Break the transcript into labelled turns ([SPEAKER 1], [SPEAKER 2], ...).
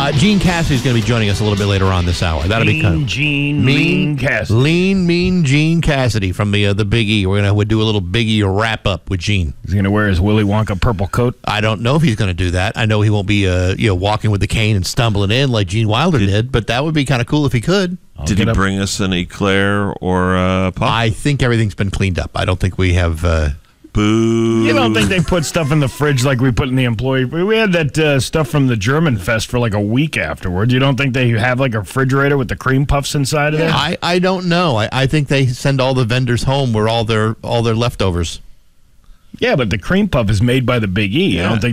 [SPEAKER 1] Gene Cassidy's going to be joining us a little bit later on this hour. That'll be kind of
[SPEAKER 2] Lean Cassidy.
[SPEAKER 1] Mean Gene Cassidy from the Big E. We're going to do a little Big E wrap up with Gene.
[SPEAKER 2] He's going to wear his Willy Wonka purple coat.
[SPEAKER 1] I don't know if he's going to do that. I know he won't be walking with the cane and stumbling in like Gene Wilder did, but that would be kind of cool if he could.
[SPEAKER 3] Did he bring us an eclair or a pop?
[SPEAKER 1] I think everything's been cleaned up. I don't think we have.
[SPEAKER 3] Boo.
[SPEAKER 2] You don't think they put stuff in the fridge like we put in the employee? We had that stuff from the German Fest for like a week afterwards. You don't think they have like a refrigerator with the cream puffs inside of it?
[SPEAKER 1] I don't know. I think they send all the vendors home with all their leftovers.
[SPEAKER 2] Yeah, but the cream puff is made by the Big E.
[SPEAKER 3] Yeah.
[SPEAKER 2] I don't think